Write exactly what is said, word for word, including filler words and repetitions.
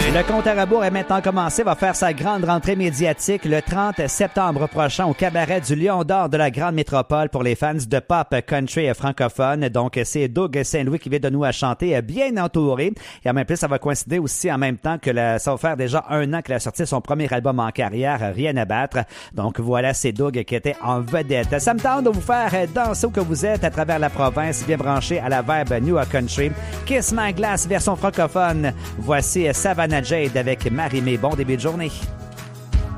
Et le compte à rebours est maintenant commencé, va faire sa grande rentrée médiatique le trente septembre prochain au cabaret du Lion d'Or de la Grande Métropole pour les fans de pop country francophone. Donc, c'est Doug Saint-Louis qui vient de nous à chanter, bien entouré. Et en même temps, ça va coïncider aussi en même temps que la, ça va faire déjà un an qu'il a sorti son premier album en carrière, Rien à battre. Donc, voilà, c'est Doug qui était en vedette. Ça me tente de vous faire danser où que vous êtes à travers la province, bien branché à la vibe New Country. Kiss My Glass version francophone. Voici Savannah Jade avec Marie-Mé. Bon début de journée.